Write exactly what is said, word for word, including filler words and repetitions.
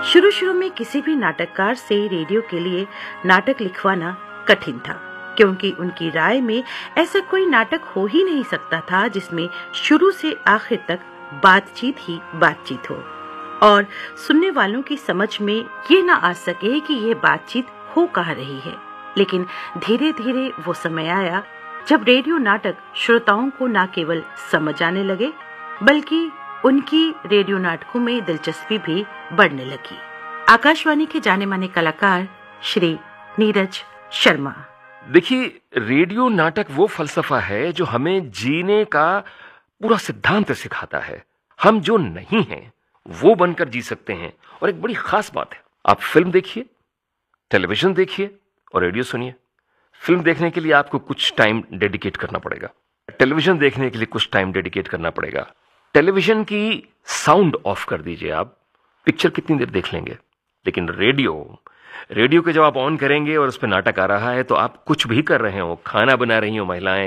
शुरू शुरू में किसी भी नाटककार से रेडियो के लिए नाटक लिखवाना कठिन था, क्योंकि उनकी राय में ऐसा कोई नाटक हो ही नहीं सकता था जिसमें शुरू से आखिर तक बातचीत ही बातचीत हो और सुनने वालों की समझ में ये ना आ सके कि ये बातचीत हो कहाँ रही है। लेकिन धीरे धीरे वो समय आया जब रेडियो नाटक श्रोताओं को न केवल समझ आने लगे बल्कि उनकी रेडियो नाटकों में दिलचस्पी भी बढ़ने लगी। आकाशवाणी के जाने माने कलाकार श्री नीरज शर्मा। देखिए, रेडियो नाटक वो फलसफा है जो हमें जीने का पूरा सिद्धांत सिखाता है। हम जो नहीं हैं वो बनकर जी सकते हैं। और एक बड़ी खास बात है, आप फिल्म देखिए, टेलीविजन देखिए और रेडियो सुनिए। फिल्म देखने के लिए आपको कुछ टाइम डेडिकेट करना पड़ेगा, टेलीविजन देखने के लिए कुछ टाइम डेडिकेट करना पड़ेगा। टेलीविजन की साउंड ऑफ कर दीजिए, आप पिक्चर कितनी देर देख लेंगे। लेकिन रेडियो रेडियो के जब आप ऑन करेंगे और उस पर नाटक आ रहा है तो आप कुछ भी कर रहे हो, खाना बना रही हो महिलाएं